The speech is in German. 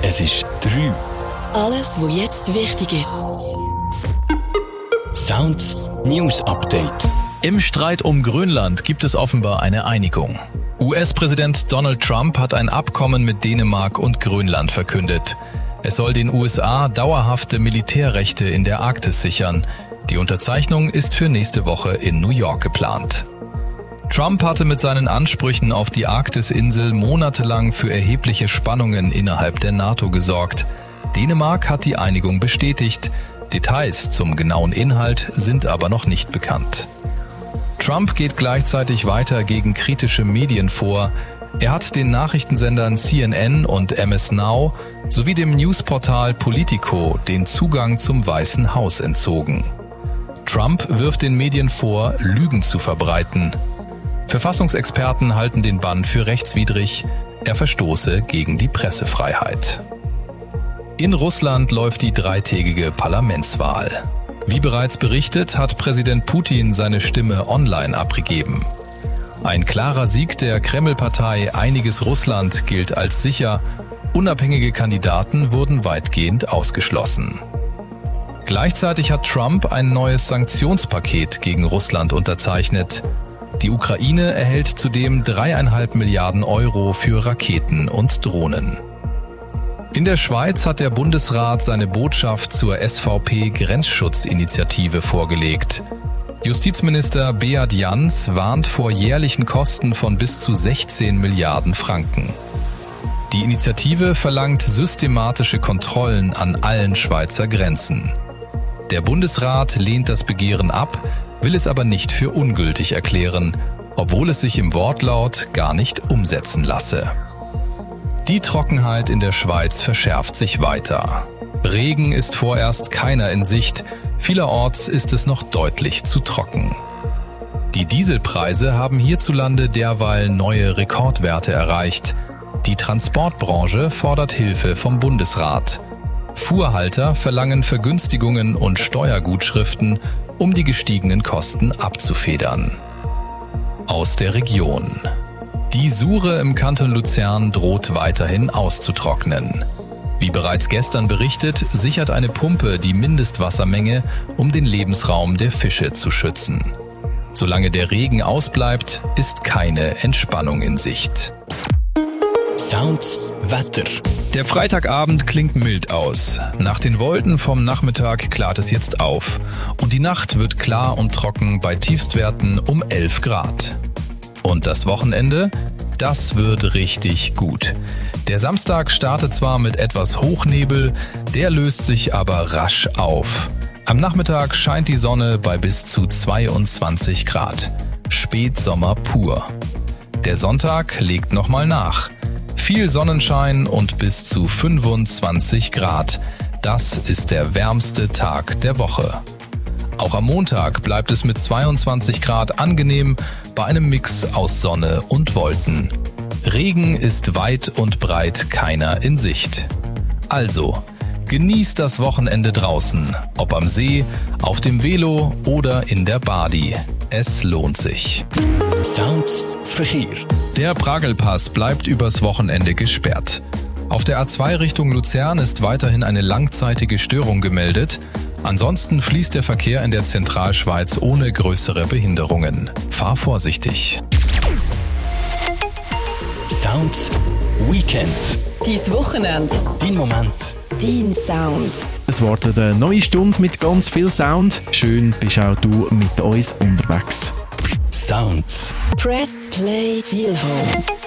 Es ist 3. Alles, was jetzt wichtig ist. Sounds News Update. Im Streit um Grönland gibt es offenbar eine Einigung. US-Präsident Donald Trump hat ein Abkommen mit Dänemark und Grönland verkündet. Es soll den USA dauerhafte Militärrechte in der Arktis sichern. Die Unterzeichnung ist für nächste Woche in New York geplant. Trump hatte mit seinen Ansprüchen auf die Arktisinsel monatelang für erhebliche Spannungen innerhalb der NATO gesorgt. Dänemark hat die Einigung bestätigt. Details zum genauen Inhalt sind aber noch nicht bekannt. Trump geht gleichzeitig weiter gegen kritische Medien vor. Er hat den Nachrichtensendern CNN und MS Now sowie dem Newsportal Politico den Zugang zum Weißen Haus entzogen. Trump wirft den Medien vor, Lügen zu verbreiten. Verfassungsexperten halten den Bann für rechtswidrig. Er verstoße gegen die Pressefreiheit. In Russland läuft die 3-tägige Parlamentswahl. Wie bereits berichtet, hat Präsident Putin seine Stimme online abgegeben. Ein klarer Sieg der Kreml-Partei Einiges Russland gilt als sicher. Unabhängige Kandidaten wurden weitgehend ausgeschlossen. Gleichzeitig hat Trump ein neues Sanktionspaket gegen Russland unterzeichnet. Die Ukraine erhält zudem 3,5 Milliarden Euro für Raketen und Drohnen. In der Schweiz hat der Bundesrat seine Botschaft zur SVP-Grenzschutzinitiative vorgelegt. Justizminister Beat Jans warnt vor jährlichen Kosten von bis zu 16 Milliarden Franken. Die Initiative verlangt systematische Kontrollen an allen Schweizer Grenzen. Der Bundesrat lehnt das Begehren ab, will es aber nicht für ungültig erklären, obwohl es sich im Wortlaut gar nicht umsetzen lasse. Die Trockenheit in der Schweiz verschärft sich weiter. Regen ist vorerst keiner in Sicht, vielerorts ist es noch deutlich zu trocken. Die Dieselpreise haben hierzulande derweil neue Rekordwerte erreicht. Die Transportbranche fordert Hilfe vom Bundesrat. Fuhrhalter verlangen Vergünstigungen und Steuergutschriften, um die gestiegenen Kosten abzufedern. Aus der Region. Die Sure im Kanton Luzern droht weiterhin auszutrocknen. Wie bereits gestern berichtet, sichert eine Pumpe die Mindestwassermenge, um den Lebensraum der Fische zu schützen. Solange der Regen ausbleibt, ist keine Entspannung in Sicht. Sounds Wetter. Der Freitagabend klingt mild aus. Nach den Wolken vom Nachmittag klart es jetzt auf. Und die Nacht wird klar und trocken bei Tiefstwerten um 11 Grad. Und das Wochenende? Das wird richtig gut. Der Samstag startet zwar mit etwas Hochnebel, der löst sich aber rasch auf. Am Nachmittag scheint die Sonne bei bis zu 22 Grad. Spätsommer pur. Der Sonntag legt nochmal nach. Viel Sonnenschein und bis zu 25 Grad. Das ist der wärmste Tag der Woche. Auch am Montag bleibt es mit 22 Grad angenehm bei einem Mix aus Sonne und Wolken. Regen ist weit und breit keiner in Sicht. Also, genießt das Wochenende draußen, ob am See, auf dem Velo oder in der Badi. Es lohnt sich. Sounds Verkehr. Der Pragelpass bleibt übers Wochenende gesperrt. Auf der A2 Richtung Luzern ist weiterhin eine langzeitige Störung gemeldet. Ansonsten fließt der Verkehr in der Zentralschweiz ohne größere Behinderungen. Fahr vorsichtig. Sounds Weekend. Dein Wochenende. Dein Moment. Dein Sound. Es wartet eine neue Stunde mit ganz viel Sound. Schön bist auch du mit uns unterwegs. Sounds. Press Play Feel Home.